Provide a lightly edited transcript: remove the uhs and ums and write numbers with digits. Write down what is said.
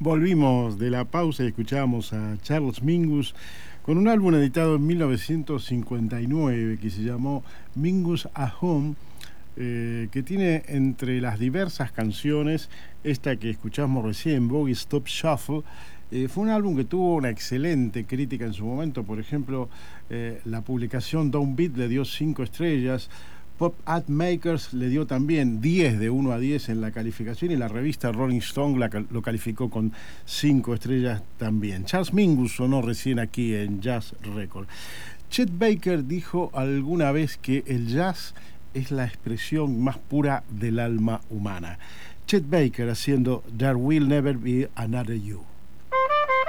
Volvimos de la pausa y escuchábamos a Charles Mingus con un álbum editado en 1959 que se llamó Mingus at Home, que tiene entre las diversas canciones esta que escuchamos recién, Boogie Stop Shuffle. Fue un álbum que tuvo una excelente crítica en su momento. Por ejemplo, la publicación Downbeat le dio 5 estrellas. Pop Art Makers le dio también 10 de 1 a 10 en la calificación, y la revista Rolling Stone lo calificó con 5 estrellas también. Charles Mingus sonó recién aquí en Jazz Record. Chet Baker dijo alguna vez que el jazz es la expresión más pura del alma humana. Chet Baker haciendo There Will Never Be Another You.